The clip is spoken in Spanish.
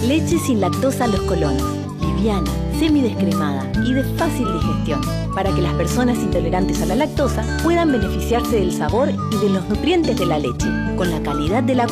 Leche sin lactosa Los Colonos. Liviana, semidescremada y de fácil digestión, para que las personas intolerantes a la lactosa puedan beneficiarse del sabor y de los nutrientes de la leche, con la calidad de la